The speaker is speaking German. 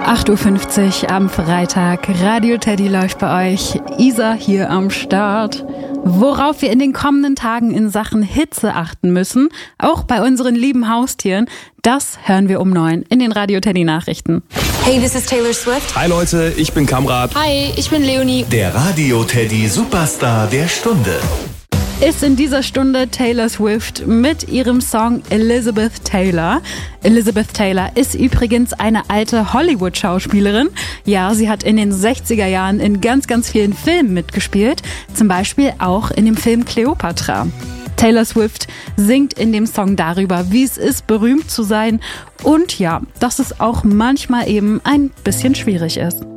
8.50 Uhr am Freitag. Radio Teddy läuft bei euch. Isa hier am Start. Worauf wir in den kommenden Tagen in Sachen Hitze achten müssen, auch bei unseren lieben Haustieren, das hören wir um 9 in den Radio Teddy Nachrichten. Hey, this is Taylor Swift. Hi Leute, ich bin Kamrat. Hi, ich bin Leonie. Der Radio Teddy Superstar der Stunde. Ist in dieser Stunde Taylor Swift mit ihrem Song Elizabeth Taylor. Elizabeth Taylor ist übrigens eine alte Hollywood-Schauspielerin. Ja, sie hat in den 60er Jahren in ganz, ganz vielen Filmen mitgespielt. Zum Beispiel auch in dem Film Cleopatra. Taylor Swift singt in dem Song darüber, wie es ist, berühmt zu sein. Und ja, dass es auch manchmal eben ein bisschen schwierig ist.